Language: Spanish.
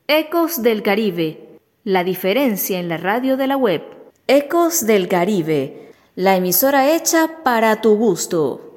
Ecos del Caribe, la diferencia en la radio de la web. Ecos del Caribe, la emisora hecha para tu gusto.